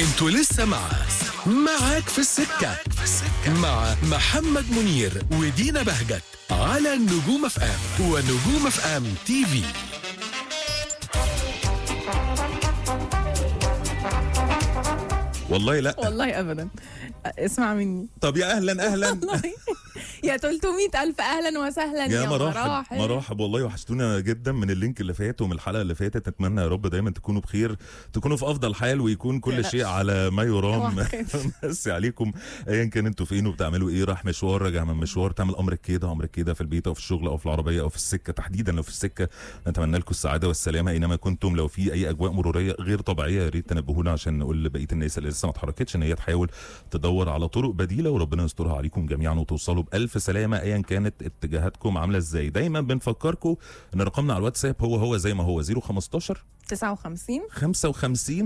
انتوا لسه معاك في السكة مع محمد منير ودينا بهجت على نجوم اف ام ونجوم اف ام تي في. والله لا والله ابدا. اسمع مني. طب يا اهلا يا 300,000 اهلا وسهلا يا مرحب والله وحشتونا جدا من اللينك اللي فات ومن الحلقه اللي فاتت. نتمنى يا رب دايما تكونوا بخير، تكونوا في افضل حال، ويكون كل شيء على ما يرام. بس عليكم ايا كان انتوا فين وبتعملوا ايه، راح مشوار راجع من مشوار، تعمل امرك كده في البيت او في الشغل او في العربيه او في السكه. تحديدا لو في السكه نتمنى لكم السعاده والسلامه اينما كنتم. لو في اي اجواء مروريه غير طبيعيه يا ريت تنبهونا عشان نقول لبقيه الناس اللي لسه ما اتحركتش ان هي تحاول تدور على طرق بديله، وربنا يسترها عليكم جميعا وتوصلوا بالف سلامه ايا كانت اتجاهاتكم عامله ازاي. دايما بنفكركم ان رقمنا على الواتساب هو زي ما هو 015 59 55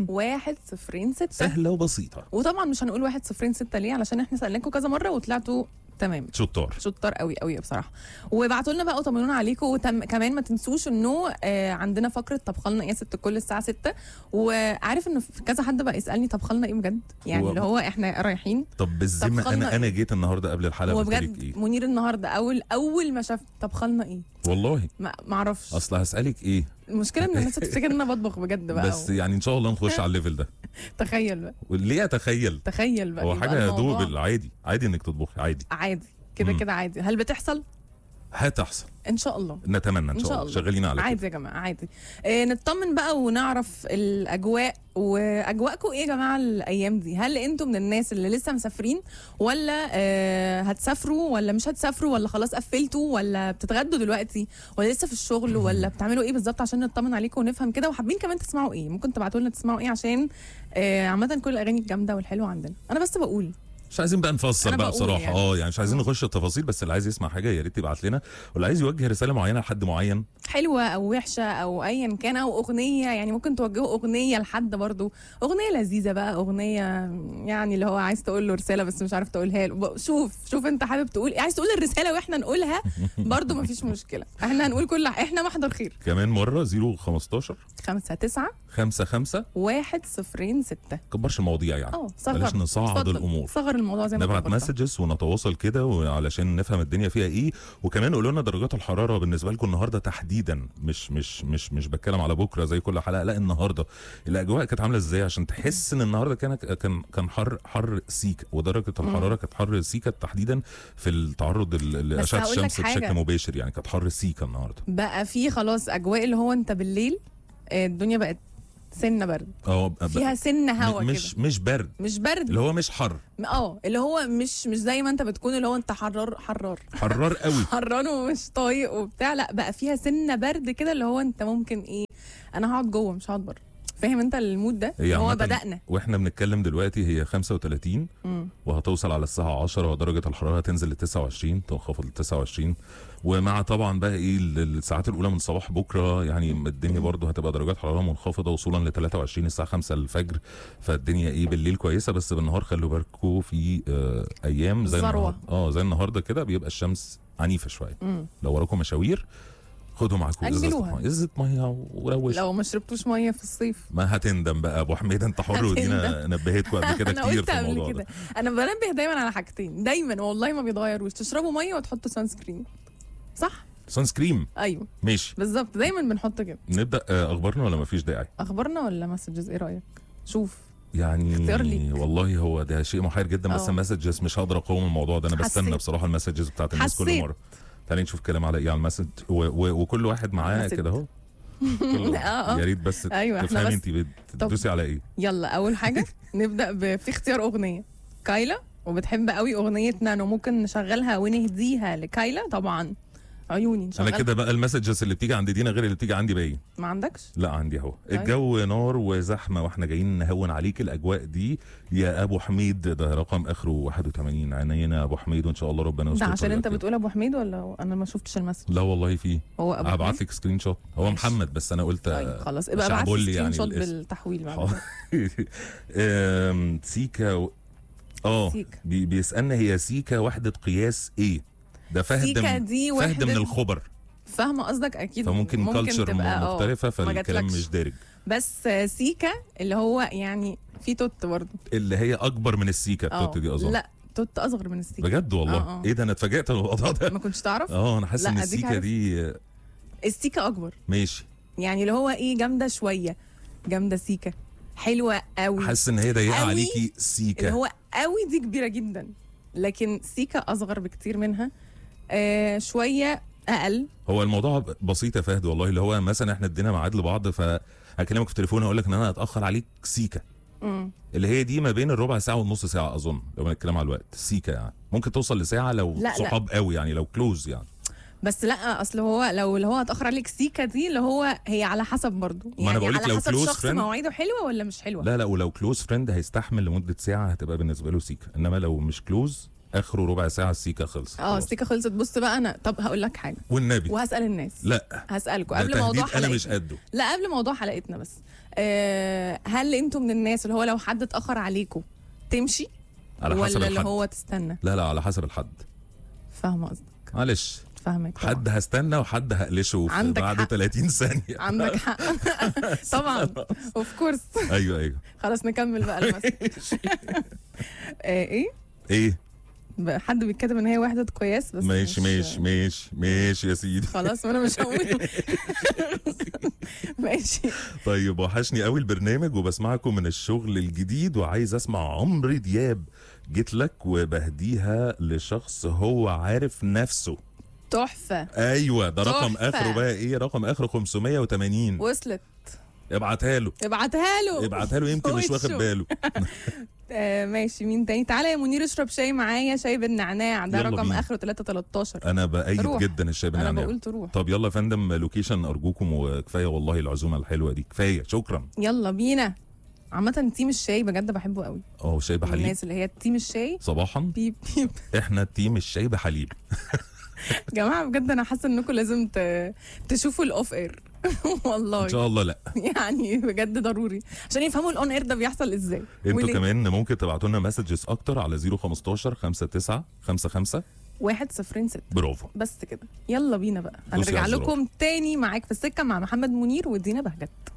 106. سهله وبسيطه. وطبعا مش هنقول 106 ليه؟ علشان احنا سالناكم كذا مره وطلعتوا تمام شطار قوي بصراحه. وابعتوا لنا بقى وطمنونا عليكم. كمان ما تنسوش انه عندنا فقره طبخ لنا ايه يا ست الكل الساعه 6. وعارف انه في كذا حد بقى يسالني طبخ لنا ايه بجد، يعني اللي هو احنا رايحين. طب بالذمه انا جيت النهارده قبل الحلقه وبجد إيه؟ منير النهارده اول ما شاف طبخ لنا ايه والله ما اعرفش. اصل هسالك ايه المشكله ان الناس تفتكر ان انا بطبخ بجد بقى بس يعني ان شاء الله نخش على الليفل ده. تخيل بقى. ليه تخيل بقى هو حاجه دوبل. عادي انك تطبخي عادي كده عادي. هل بتحصل؟ هتحصل ان شاء الله. نتمنى ان شاء الله. شغالين على عادي يا جماعه عادي. نطمن بقى ونعرف الاجواء. واجواءكم ايه يا جماعه الايام دي؟ هل انتم من الناس اللي لسه مسافرين، ولا هتسافروا، ولا مش هتسافروا، ولا خلاص قفلتوا، ولا بتتغدوا دلوقتي، ولا لسه في الشغل، ولا بتعملوا ايه بالظبط عشان نطمن عليكم ونفهم كده. وحابين كمان تسمعوا ايه، ممكن تبعتوا لنا تسمعوا ايه عشان عامه كل الاغاني الجامده والحلوه عندنا. انا بس بقول مش عايزين بقى نفصل بقى بصراحه يعني مش عايزين نخش التفاصيل، بس اللي عايز يسمع حاجه يا ريت يبعت لنا، واللي عايز يوجه رساله معينه لحد معين حلوه او وحشه او ايا كان، او اغنيه، يعني ممكن توجهوا اغنيه لحد برضو، اغنيه لذيذه بقى، اغنيه يعني اللي هو عايز تقول له رساله بس مش عارف تقولها له. شوف انت حابب تقول ايه، عايز تقول الرساله واحنا نقولها برضو مفيش مشكله. احنا هنقول احنا محضر خير. كمان مره 015 59 55 106. كبرش المواضيع يعني بلاش نصعد الامور، صغر الموضوع زي ما نبعت مسجز ونتواصل كده وعلشان نفهم الدنيا فيها ايه. وكمان قولوا لنا درجات الحراره بالنسبه لكم النهارده تحديدا، مش بتكلم على بكره زي كل حلقه، لا النهارده الاجواء كانت عامله ازاي عشان تحس ان النهارده كان حر سيك، ودرجه الحراره كانت حر سيكه تحديدا في التعرض لاشعه الشمس بشكل مباشر، يعني كانت حر سيكه النهارده. بقى في خلاص اجواء اللي هو انت بالليل الدنيا بقت سنه برد، فيها سنه هوا كده، مش برد اللي هو مش حر، اللي هو مش زي ما انت بتكون اللي هو انت حرار قوي حران ومش طايق وبتاع. لا بقى فيها سنه برد كده اللي هو انت ممكن ايه، انا هقعد جوه مش هقعد بره. فاهم انت المود ده؟ هو بدأنا واحنا بنتكلم دلوقتي هي 35 وهتوصل على الساعه 10 ودرجه الحراره هتنزل ل 29 تنخفض ل 29. ومع طبعا بقى ايه الساعات الاولى من صباح بكره يعني الدنيا برضو هتبقى درجات حراره منخفضه وصولا ل 23 الساعه 5 الفجر. فالدنيا ايه بالليل كويسه، بس بالنهار خلوا بالكم في ايام زي النهارده زي النهارده كده بيبقى الشمس عنيفه شويه. لو وراكم مشاوير خدوا معاكم ازازه ميه وروش. لو ما شربتوش ميه في الصيف ما هتندم بقى. ابو حميد انت حر، ودينا نبهتكم قبل كده كتير في الموضوع ده. انا بنبه دايما على حاجتين دايما والله ما بيتغيروش، تشربوا ميه وتحطوا سان سكرين. صح؟ سان سكريم ايوه ماشي بالظبط، دايما بنحط كده. نبدا اخبارنا ولا مفيش داعي؟ اخبارنا ولا مسجز؟ ايه رايك؟ شوف يعني اختيار ليك. والله هو ده شيء محير جدا، بس المسجز مش هقدر اقاوم الموضوع ده. انا بستنى بصراحه المسجز بتاعت الناس كل مره. تعالي نشوف كلام على ايه على المسج وكل واحد معاه كده اهو. يا ريت بس تفهمي انت بتدوسي على ايه. يلا اول حاجه نبدا في اختيار اغنيه. كايلا وبتحب قوي اغنيه نانو، ممكن نشغلها ونهديها لكايلا طبعا. عيوني نشغل. انا كده بقى المسجز اللي بتيجي عند دينا غير اللي بتيجي عندي باين. ما عندكش؟ لا عندي اهو. الجو نار وزحمه واحنا جايين نهون عليك الاجواء دي يا ابو حميد. ده رقم اخره 81. عينينا ابو حميد وان شاء الله ربنا يستر. ده عشان انت بتقول ابو حميد ولا انا ما شفتش المسج؟ لا والله فيه. هو ابو هبعت لك سكرين شوت. هو محمد بس انا قلت طيب خلاص ابقى ابعت لي سكرين شوت بالتحويل بعد سيكا بيسالنا هي سيكا وحده قياس ايه؟ ده فهد سيكا دي فهد من الخبر. فاهمه قصدك اكيد. فممكن كلتشر تبقى مختلفه، ما فالكلام جاتلكش. مش دارج. بس سيكا اللي هو يعني في توت برضه. اللي هي اكبر من السيكا التوت دي اظن. لا توت اصغر من السيكا. بجد والله. ايه ده، انا اتفاجئت من الموضوع ده. ما كنتش تعرف. انا حاسس لا، ان أديك السيكا عارف. دي السيكا اكبر، ماشي. يعني اللي هو ايه، جامده شويه، جامده سيكا، حلوه قوي. حاسس ان هي ضيقه قوي. عليكي اللي سيكا. هو قوي دي كبيره جدا، لكن سيكا اصغر بكتير منها، شويه اقل. هو الموضوع بسيط يا فهد والله، اللي هو مثلا احنا ادينا ميعاد لبعض، فهكلمك في التليفون هقول لك ان انا هتاخر عليك سيكا. اللي هي دي ما بين الربع ساعه والنص ساعه اظن، لو بنتكلم على الوقت سيكا يعني ممكن توصل لساعه لو لا. صحاب قوي يعني، لو كلوز يعني. بس لا، اصل هو لو اللي هو هتاخر عليك سيكا دي اللي هو هي على حسب برضو، ما أنا بقولك على لو حسب close شخص friend. مواعيده حلوه ولا مش حلوه. لا ولو كلوز فريند هيستحمل لمده ساعه هتبقى بالنسبه له سيكا، انما لو مش كلوز اخره ربع ساعه السيكا خلصت. السيكا خلصت. بص بقى، انا طب هقول لك حاجه والنبي وهسال الناس. لا هسالكم ده قبل موضوع تهديد حلقتنا. انا مش قده. لا قبل موضوع حلقتنا بس. هل انتوا من الناس اللي هو لو حد اتاخر عليكم تمشي على حسب ولا اللي الحد. هو تستنى؟ لا على حسب الحد. فاهمه قصدك. معلش، فاهمك طبعا. حد هستنى وحد هقلشه عندك بعد حق. 30 ثانيه. عندك حق. طبعا اوف كورس. ايوه خلاص نكمل بقى المثل. ايه حد بيتكتب ان هي وحده قياس بس. ماشي يا سيدي. خلاص وانا مش هقول. ماشي. طيب وحشني قوي البرنامج وبسمعكم من الشغل الجديد، وعايز اسمع عمرو دياب جيت لك، وبهديها لشخص هو عارف نفسه. تحفه. ايوه ده رقم تحفة. اخره بقى ايه، رقم اخره 580. وصلت. ابعتها له يمكن مش واخد باله. ماشي. مين تاني؟ تعالى يا منير اشرب شاي معايا، شاي بالنعناع، ده يلا رقم بينا. اخره 313. انا بأيد روح. جدا الشاي انا بالنعناع. بقول تروح. طب يلا يا فندم لوكيشن ارجوكم، وكفايه والله العزومه الحلوه دي كفايه، شكرا. يلا بينا. عامة تيم الشاي بجد بحبه قوي. شاي بحليب. الناس اللي هي تيم الشاي صباحا بيب. احنا تيم الشاي بحليب. جماعة بجد انا حاسة انكم لازم تشوفوا الاوف اير. والله ان شاء الله. لا يعني بجد ضروري عشان يفهموا الاون اير ده بيحصل ازاي. انتوا كمان ممكن تبعتوا لنا مسجز اكتر على 015 59 55 106. برافو. بس كده. يلا بينا بقى دوسي هنرجع على الزرار. لكم تاني معاك في السكة مع محمد منير ودينا بهجت.